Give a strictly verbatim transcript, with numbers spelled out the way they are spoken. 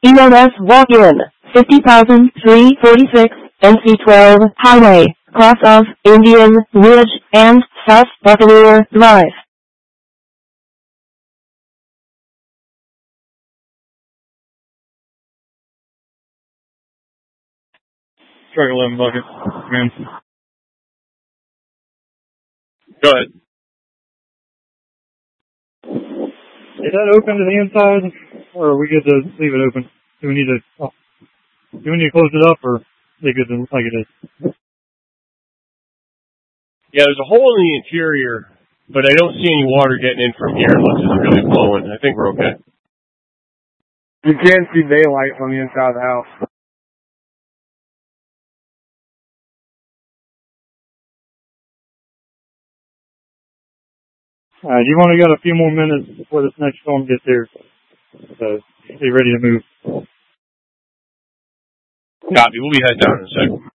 E M S walk-in, fifty thousand three hundred forty-six, N C twelve, Highway, cross of Indian Ridge and South Buccaneer Drive. Truck eleven bucket, man. Go ahead. Is that open to the inside, or are we good to leave it open? Do we need to, oh, do we need to close it up, or is it good to, like it is? Yeah, there's a hole in the interior, but I don't see any water getting in from here unless it's really blowing. I think we're okay. You can see daylight from the inside of the house. Alright, you only got a few more minutes before this next storm gets here, so be ready to move. Copy. We'll be heading down in a second.